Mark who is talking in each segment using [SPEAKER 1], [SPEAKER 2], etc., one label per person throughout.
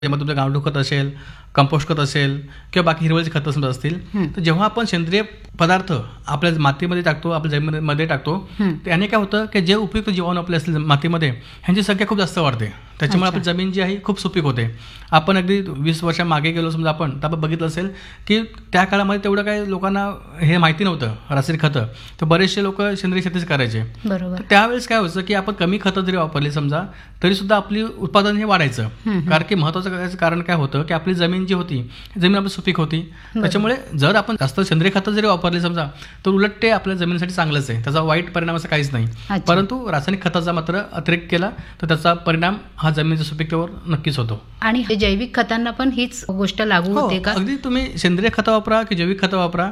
[SPEAKER 1] त्यामध्ये तुमचं गांडूळ खत असेल, कंपोस्ट खत असेल किंवा बाकी हिरवळीची खतं समजा असतील, तर जेव्हा आपण सेंद्रिय पदार्थ आपल्या मातीमध्ये टाकतो, आपल्या जमिनीमध्ये टाकतो, त्याने काय होतं की जे उपयुक्त जीवाणू आपले असतील मातीमध्ये ह्यांची संख्या खूप जास्त वाढते. त्याच्यामुळे आपली जमीन जी आहे खूप सुपीक होते. आपण अगदी 20 वर्षा मागे गेलो समजा आपण, तर आपण बघितलं असेल की त्या काळामध्ये तेवढं काही लोकांना हे माहिती नव्हतं रासायनिक खतं, तर बरेचसे लोक सेंद्रिय शेतीच करायचे. तर त्यावेळेस काय व्हायचं की आपण कमी खतं जरी वापरली समजा तरी सुद्धा आपली उत्पादन हे वाढायचं. कारण की महत्त्वाचं कारण काय होतं की आपली जमीन जी होती जमीन आपली सुपीक होती. त्याच्यामुळे जर आपण जास्त सेंद्रिय खतं जरी वापरली समजा तर उलट ते आपल्या जमिनीसाठी चांगलंच आहे, त्याचा वाईट परिणाम असं काहीच नाही. परंतु रासायनिक खताचा मात्र अतिरेक केला तर त्याचा परिणाम हा जमिनीच्या सुपीकतेवर नक्कीच होतो.
[SPEAKER 2] आणि जैविक खतांना पण हीच गोष्ट लागू होते का?
[SPEAKER 1] अगदी तुम्ही सेंद्रिय खतं वापरा की जैविक खतं वापरा,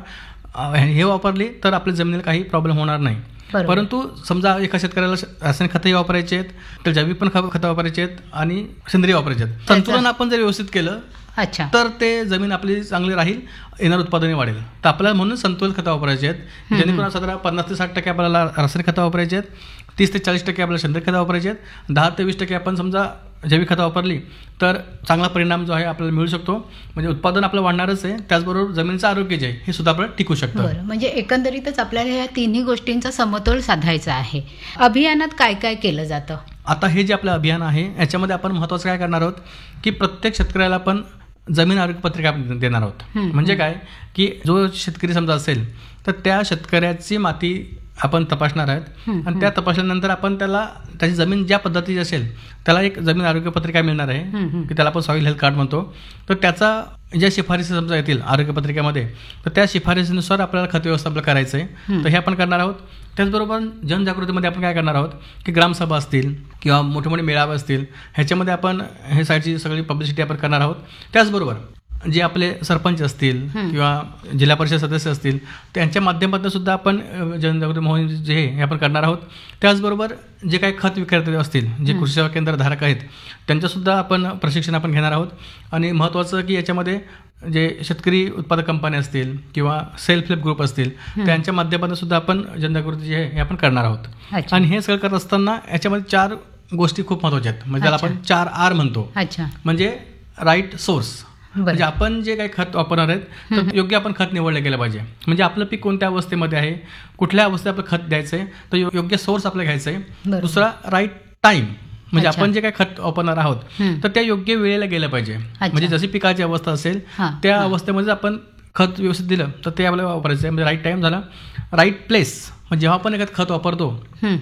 [SPEAKER 1] हे वापरली तर आपल्या जमिनीला काही प्रॉब्लेम होणार नाही. परंतु समजा एका शेतकऱ्याला रासायनिक खतंही वापरायचे आहेत, तर जैविक पण खतं वापरायचे आहेत आणि सेंद्रिय वापरायचे आहेत. संतुलन आपण जर व्यवस्थित केलं तर ते जमीन आपली चांगली राहील, येणार उत्पादनही वाढेल. तर आपल्याला म्हणून संतुलित खतं वापरायचे आहेत, जेणेकरून साधारण 50 ते 60% आपल्याला रासायनिक खतं वापरायचे आहेत, 30 ते 40% आपल्याला सेंद्रिय खतं वापरायचे आहेत, 10 ते 20% आपण समजा जैविक खतं वापरली तर चांगला परिणाम जो आहे आपल्याला मिळू शकतो. म्हणजे उत्पादन आपलं वाढणारच आहे, त्याचबरोबर जमिनीचं आरोग्य जे आहे हे सुद्धा आपल्याला टिकू शकतं.
[SPEAKER 2] म्हणजे एकंदरीतच आपल्याला या तिन्ही गोष्टींचा समतोल साधायचा आहे. अभियानात काय काय केलं जातं?
[SPEAKER 1] आता हे जे आपलं अभियान आहे याच्यामध्ये आपण महत्त्वाचं काय करणार आहोत की प्रत्येक शेतकऱ्याला आपण जमीन आरोग्य पत्रिका देणार आहोत. म्हणजे काय की जो शेतकरी समजा असेल तर त्या शेतकऱ्याची माती आपण तपासणार आहेत आणि त्या तपासल्यानंतर आपण त्याला त्याची जमीन ज्या पद्धतीची असेल त्याला एक जमीन आरोग्य पत्रिका मिळणार आहे की त्याला आपण सॉईल हेल्थ कार्ड म्हणतो. तर त्याचा ज्या शिफारसी समजा येतील आरोग्य पत्रिकेमध्ये तर त्या शिफारसीनुसार आपल्याला खत व्यवस्थापन करायचं आहे. तर हे आपण करणार आहोत. त्याचबरोबर जनजागृतीमध्ये आपण काय करणार आहोत की ग्रामसभा असतील किंवा मोठे मोठे मेळावे असतील ह्याच्यामध्ये आपण हे साईडची सगळी पब्लिसिटी आपण करणार आहोत. त्याचबरोबर जे आपले सरपंच असतील किंवा जिल्हा परिषद सदस्य असतील त्यांच्या माध्यमातून सुद्धा आपण जनजागृती मोहीम जे हे आपण करणार आहोत. त्याचबरोबर जे काही खत विक्रेते असतील, जे कृषी सेवा केंद्र धारक आहेत, त्यांच्यासुद्धा आपण प्रशिक्षण आपण घेणार आहोत. आणि महत्त्वाचं की याच्यामध्ये जे शेतकरी उत्पादक कंपन्या असतील किंवा सेल्फ हेल्प ग्रुप असतील त्यांच्या माध्यमातून सुद्धा आपण जनजागृती जे आहे हे आपण करणार आहोत. आणि हे सगळं करत असताना याच्यामध्ये 4 गोष्टी खूप महत्त्वाच्या आहेत. म्हणजे त्याला आपण 4R म्हणतो. म्हणजे राईट सोर्स, म्हणजे आपण जे काही खत वापरणार आहेत तर योग्य आपण खत निवडलं गेलं पाहिजे. म्हणजे आपलं पीक कोणत्या अवस्थेमध्ये आहे, कुठल्या अवस्थेत आपलं खत द्यायचं आहे, तर योग्य सोर्स आपल्याला घ्यायचं आहे. दुसरा राईट टाईम, म्हणजे आपण जे काही खत वापरणार आहोत तर त्या योग्य वेळेला गेलं पाहिजे. म्हणजे जशी पिकाची अवस्था असेल त्या अवस्थेमध्ये आपण खत व्यवस्थित दिलं तर ते आपल्याला वापरायचं आहे. म्हणजे राईट टाईम झाला. राईट प्लेस, म्हणजे जेव्हा आपण एखादं खत वापरतो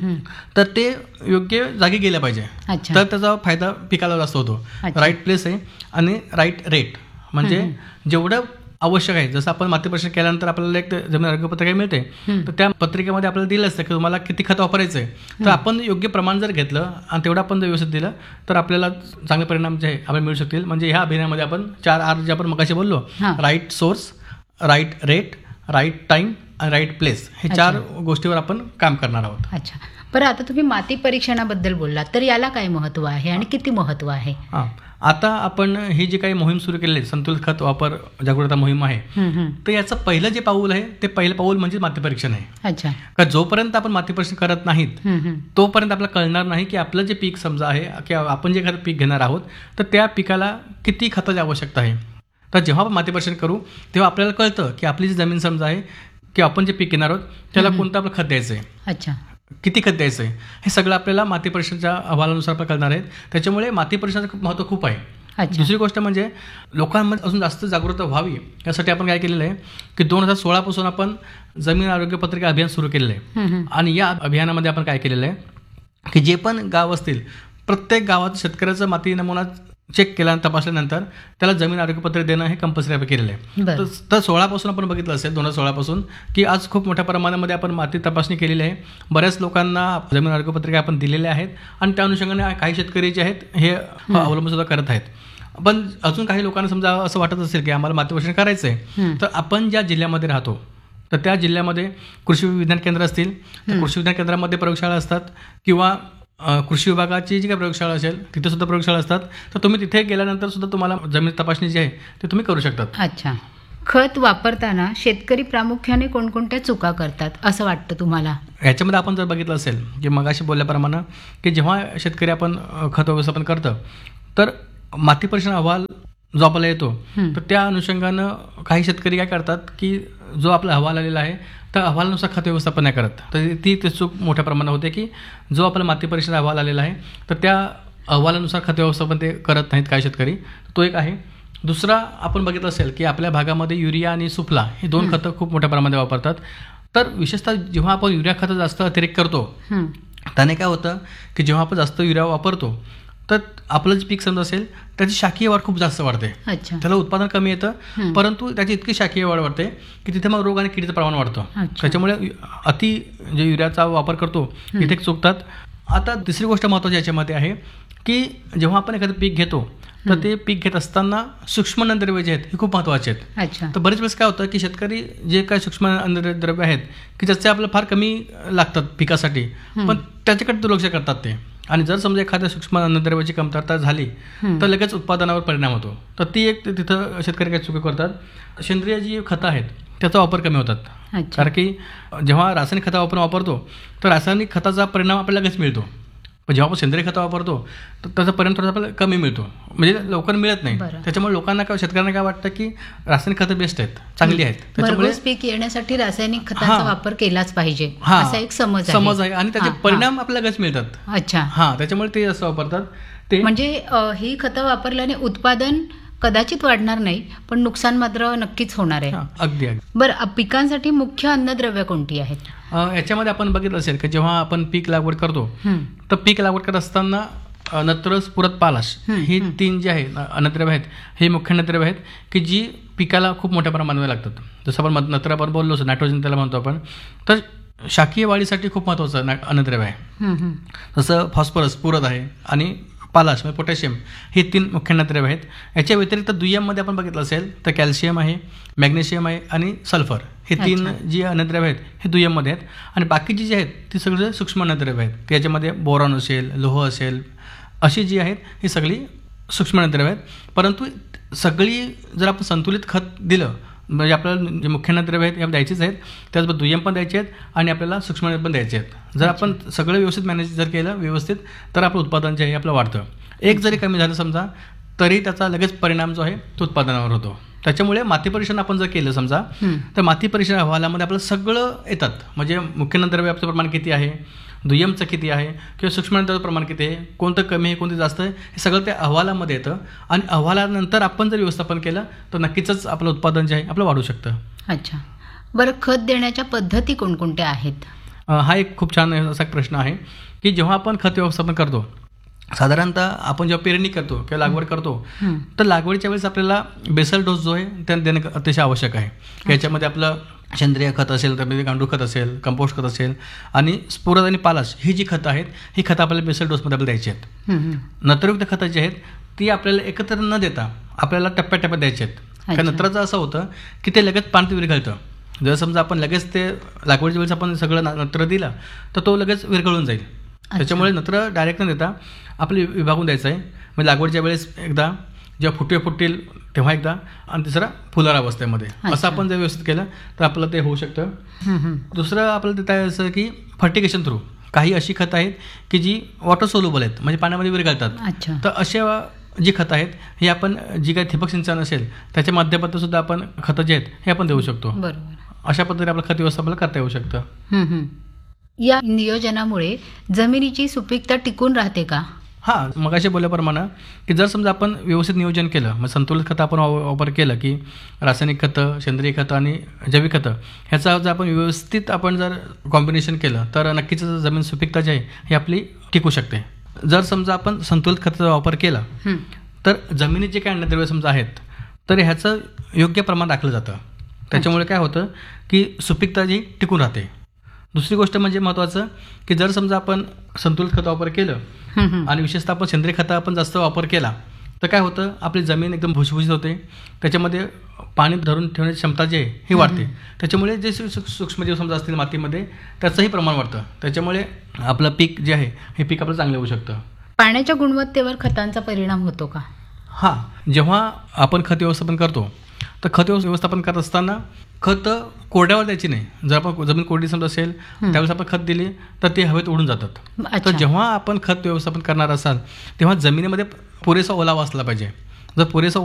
[SPEAKER 1] तर ते योग्य जागी गेलं पाहिजे, तर त्याचा फायदा पिकाला जास्त होतो. राईट प्लेस आहे. आणि राईट रेट, म्हणजे जेवढं आवश्यक आहे. जसं आपण माती परीक्षण केल्यानंतर आपल्याला एक जमीन आरोग्य पत्रिका मिळते, तर त्या पत्रिकेमध्ये आपल्याला दिलं असतं की तुम्हाला किती खत वापरायचं आहे. तर आपण योग्य प्रमाण जर घेतलं आणि तेवढं आपण जर व्यवस्थित दिलं तर आपल्याला चांगले परिणाम जे आहे आपल्याला मिळू शकतील. म्हणजे ह्या अभियानामध्ये आपण 4R जे आपण मगाशी बोललो, right source, right rate, right time आणि राईट प्लेस, हे 4 गोष्टीवर आपण काम करणार आहोत.
[SPEAKER 2] अच्छा, बरं, आता तुम्ही माती परीक्षणाबद्दल बोललात तर याला काय महत्त्व आहे आणि किती महत्त्व आहे?
[SPEAKER 1] आता आपण ही जी काही मोहीम सुरू केलेली आहे, संतुलित खत वापर जागरूकता मोहीम आहे, तर याचं पहिलं जे पाऊल आहे ते पहिलं पाऊल म्हणजे माती परीक्षण आहे.
[SPEAKER 2] अच्छा,
[SPEAKER 1] का जोपर्यंत आपण माती परीक्षण करत नाहीत तोपर्यंत आपल्याला कळणार नाही की आपलं जे पीक समजा आहे किंवा आपण जे एखादं पीक घेणार आहोत तर त्या पिकाला किती खताची आवश्यकता आहे. तर जेव्हा आपण माती परीक्षण करू तेव्हा आपल्याला कळतं की आपली जी जमीन समजा आहे की आपण जे पीक घेणार आहोत त्याला कोणतं आपलं खत द्यायचं आहे.
[SPEAKER 2] अच्छा,
[SPEAKER 1] किती खत द्यायचं आहे हे सगळं आपल्याला माती परीक्षणाच्या अहवालानुसार आपल्याला कळणार आहे. त्याच्यामुळे माती परीक्षणाचं महत्त्व खूप आहे. दुसरी गोष्ट म्हणजे लोकांमध्ये अजून जास्त जागरूकता व्हावी यासाठी आपण काय केलेलं आहे की 2016 पासून आपण जमीन आरोग्य पत्रिका अभियान सुरू केलेलं आहे. आणि या अभियानामध्ये आपण काय केलेलं आहे की जे पण गाव असतील प्रत्येक गावात शेतकऱ्याचा माती नमुना चेक केला तपासल्यानंतर त्याला जमीन आरोग्य पत्र देणं हे कंपल्सरी आपण केलेलं आहे. तर 16 पासून आपण बघितलं असेल 2016 पासून की आज खूप मोठ्या प्रमाणामध्ये आपण माती तपासणी केलेली आहे. बऱ्याच लोकांना जमीन आरोग्य पत्रिका आपण दिलेल्या आहेत आणि त्या अनुषंगाने काही शेतकरी जे आहेत हे अवलंबन सुद्धा करत आहेत. पण अजून काही लोकांना समजा असं वाटत असेल की आम्हाला माती परीक्षण करायचं आहे, तर आपण ज्या जिल्ह्यामध्ये राहतो तर त्या जिल्ह्यामध्ये कृषी विज्ञान केंद्र असतील तर कृषी विज्ञान केंद्रामध्ये प्रयोगशाळा असतात किंवा कृषी विभागाची जी काही प्रयोगशाळा असेल तिथे सुद्धा प्रयोगशाळा असतात. तर तुम्ही तिथे गेल्यानंतर सुद्धा तुम्हाला जमीन तपासणी जी आहे ते तुम्ही करू शकतात.
[SPEAKER 2] अच्छा, खत वापरताना शेतकरी प्रामुख्याने कोणकोणत्या चुका करतात असं वाटतं तुम्हाला?
[SPEAKER 1] ह्याच्यामध्ये आपण जर बघितलं असेल की मगाशी बोलल्याप्रमाणे की जेव्हा शेतकरी आपण खत व्यवस्थापन करतं तर माती परीक्षण अहवाल जो आपल्याला येतो तर त्या अनुषंगानं काही शेतकरी काय करतात की जो आपला अहवाल आलेला आहे त्या अहवालानुसार खत व्यवस्थापन नाही करत. तर ती चूक मोठ्या प्रमाणात होते की जो आपला माती परीक्षण अहवाल आलेला आहे तर त्या अहवालानुसार खत व्यवस्थापन ते करत नाहीत काही शेतकरी. तो एक आहे. दुसरा आपण बघितलं असेल की आपल्या भागामध्ये युरिया आणि सुफला हे 2 खतं खूप मोठ्या प्रमाणात वापरतात. तर विशेषतः जेव्हा आपण युरिया खतं जास्त अतिरेक करतो त्याने काय होतं की जेव्हा आपण जास्त युरिया वापरतो तर आपलं जे पीक समजा असेल त्याची शाखीय वाढ खूप जास्त वाढते. त्याला उत्पादन कमी येतं परंतु त्याची इतकी शाखीय वाढ वाढते की तिथे मग रोग आणि किडीचं प्रमाण वाढतं. त्याच्यामुळे अति जे युरियाचा वापर करतो तिथे चुकतात. आता तिसरी गोष्ट महत्त्वाची याच्यामध्ये आहे की जेव्हा आपण एखादं पीक घेतो तर ते पीक घेत असताना सूक्ष्म अन्नद्रव्ये जे आहेत हे खूप महत्त्वाचे आहेत. तर बरेच वेळेस काय होतं की शेतकरी जे काय सूक्ष्म अन्नद्रव्य आहेत की ज्याचे आपल्याला फार कमी लागतात पिकासाठी पण त्याच्याकडे दुर्लक्ष करतात ते. आणि जर समजा एखाद्या सूक्ष्म अन्नद्रव्याची कमतरता झाली तर लगेच उत्पादनावर परिणाम होतो. तर ती एक तिथं शेतकरी काही चुकी करतात. सेंद्रिय जी खतं आहेत त्याचा वापर कमी होतात. कारण की जेव्हा रासायनिक खतं आपण वापरतो तर रासायनिक खताचा परिणाम आपल्याला लगेच मिळतो. पण जेव्हा आपण सेंद्रिय खतं वापरतो तर त्याचा परिणाम थोडासा आपल्याला कमी मिळतो म्हणजे लवकर मिळत नाही. त्याच्यामुळे लोकांना काय शेतकऱ्यांना काय वाटतं की रासायनिक खतं बेस्ट आहेत चांगली आहेत त्याच्यामुळे
[SPEAKER 2] पीक येण्यासाठी रासायनिक खतांचा वापर केलाच पाहिजे असा एक समज आहे
[SPEAKER 1] आणि त्याचे परिणाम आपल्याला लगेच मिळतात.
[SPEAKER 2] अच्छा
[SPEAKER 1] त्याच्यामुळे ते असं वापरतात ते
[SPEAKER 2] म्हणजे ही खतं वापरल्याने उत्पादन कदाचित वाढणार नाही पण नुकसान मात्र नक्कीच होणार आहे.
[SPEAKER 1] अगदी.
[SPEAKER 2] बरं पिकांसाठी मुख्य अन्नद्रव्य कोणती आहेत?
[SPEAKER 1] याच्यामध्ये आपण बघितलं असेल की जेव्हा आपण पीक लागवड करतो तर पीक लागवड करत असताना नत्र स्फुरद पालाश ही 3 जी आहे अन्नद्रव्य आहेत हे मुख्य अन्नद्रव्य आहेत की जी पिकाला खूप मोठ्या प्रमाणात लागतात. जसं आपण नत्र आपण बोललो नायट्रोजन त्याला म्हणतो आपण. तर शाकीय वाढीसाठी खूप महत्त्वाचं अन्नद्रव्य आहे. जसं फॉस्फरस स्फुरद आहे आणि पालाश म्हणजे पोटॅशियम हे 3 मुख्य अन्नद्रव्य आहेत. याच्या व्यतिरिक्त दुय्यममध्ये आपण बघितलं असेल तर कॅल्शियम आहे मॅग्नेशियम आहे आणि सल्फर हे 3 जी अन्नद्रव्य आहेत हे दुय्यममध्ये आहेत. आणि बाकीची जी आहेत ती सगळे सूक्ष्म अन्नद्रव्य आहेत. त्याच्यामध्ये बोरॉन असेल लोह असेल अशी जी आहेत ही सगळी सूक्ष्म अन्नद्रव्य आहेत. परंतु सगळी जर आपण संतुलित खत दिलं म्हणजे आपल्याला जे मुख्य अन्नद्रव्य आहेत हे द्यायचेच आहेत त्याचबरोबर दुय्यम पण द्यायचे आहेत आणि आपल्याला सूक्ष्म पण द्यायचे आहेत. जर आपण सगळं व्यवस्थित मॅनेज जर केलं व्यवस्थित तर आपलं उत्पादन जे आहे आपलं वाढतं. एक जरी कमी झालं समजा तरी त्याचा लगेच परिणाम जो आहे तो उत्पादनावर होतो. त्याच्यामुळे माती परीक्षण आपण जर केलं समजा तर माती परीक्षण अहवालामध्ये आपलं सगळं येतात म्हणजे मुख्य अन्नद्रव्य आपलं प्रमाण किती आहे दुय्यमचं किती आहे किंवा सूक्ष्म अन्नद्रव्य प्रमाण किती आहे कोणतं कमी आहे कोणतं जास्त आहे हे सगळं त्या अहवालामध्ये येतं. आणि अहवालानंतर आपण जर व्यवस्थापन केलं तर नक्कीच आपलं उत्पादन जे आहे आपलं वाढू शकतं.
[SPEAKER 2] अच्छा बरं खत देण्याच्या पद्धती कोणकोणत्या आहेत?
[SPEAKER 1] हा एक खूप छान असा प्रश्न आहे की जेव्हा आपण खत व्यवस्थापन करतो साधारणतः आपण जेव्हा पेरणी करतो किंवा लागवड करतो तर लागवडीच्या वेळेस आपल्याला बेसल डोस जो आहे त्या देणं अतिशय आवश्यक आहे. याच्यामध्ये आपलं सेंद्रिय खत असेल तर गांडूळ खत असेल कंपोस्ट खत असेल आणि स्फुरद आणि पालाश ही जी खतं आहेत ही खतं आपल्याला बेसल डोसमध्ये आपल्याला द्यायची आहेत. नत्रयुक्त खतं जी आहेत ती आपल्याला एकत्र न देता आपल्याला टप्प्याटप्प्यात द्यायची आहेत. कारण नत्राचं असं होतं की ते लगेच पाण्यात विरघळतं. जर समजा आपण लगेच ते लागवडीच्या वेळेस आपण सगळं नत्र दिलं तर तो लगेच विरघळून जाईल. त्याच्यामुळे नत्र डायरेक्ट न देता आपले विभागून द्यायचं आहे. म्हणजे लागवडच्या वेळेस एकदा जेव्हा फुटवे फुटतील तेव्हा एकदा आणि तिसरा फुलार अवस्थेमध्ये असं आपण जर व्यवस्थित केलं तर आपलं ते होऊ शकतं. दुसरं आपल्याला ते असं की फर्टिगेशन थ्रू काही अशी खतं आहेत की जी वॉटर सोल्युबल आहेत म्हणजे पाण्यामध्ये विरघळतात. तर अशा जी खतं आहेत ही आपण जी काही ठिबक सिंचन असेल त्याच्या माध्यमातून सुद्धा आपण खतं जे आहेत हे आपण देऊ शकतो. अशा पद्धतीने आपलं खत व्यवस्थापन करता येऊ शकतं.
[SPEAKER 2] या नियोजनामुळे जमिनीची सुपीकता टिकून राहते का?
[SPEAKER 1] मगाशी बोलल्याप्रमाणे की जर समजा आपण व्यवस्थित नियोजन केलं मग संतुलित खतं आपण वापर केलं की रासायनिक खतं सेंद्रिय खतं आणि जैविक खतं ह्याचा जर आपण व्यवस्थित आपण जर कॉम्बिनेशन केलं तर नक्कीच जमीन सुपीकता जी आहे ही आपली टिकू शकते. जर समजा आपण संतुलित खताचा वापर केला तर जमिनीत जे काही अन्नद्रव्य समजा आहेत तर ह्याचं योग्य प्रमाण राखलं जातं. त्याच्यामुळे काय होतं की सुपीकता जी टिकून राहते. दुसरी गोष्ट म्हणजे महत्त्वाचं की जर समजा आपण संतुलित खत वापर केलं आणि विशेषतः आपण सेंद्रिय खतं आपण जास्त वापर केला तर काय होतं आपली जमीन एकदम भुसभुशीत होते. त्याच्यामध्ये पाणी धरून ठेवण्याची क्षमता जी आहे ही वाढते. त्याच्यामुळे जे सूक्ष्मजीव समजा असतील मातीमध्ये त्याचंही प्रमाण वाढतं. त्याच्यामुळे आपलं पीक जे आहे हे पीक आपलं चांगलं होऊ शकतं.
[SPEAKER 2] पाण्याच्या गुणवत्तेवर खतांचा परिणाम होतो का?
[SPEAKER 1] जेव्हा आपण खत व्यवस्थापन करतो तर खत व्यवस्थापन करत असताना खत कोरड्यावर द्यायची नाही. जर आपण जमीन कोरडी समजा असेल त्यावेळेस आपण खत दिले तर ते हवेत उडून जातात. तर जेव्हा आपण खत व्यवस्थापन करणार असाल तेव्हा जमिनीमध्ये पुरेसा ओलावा असला पाहिजे. जर पुरेसा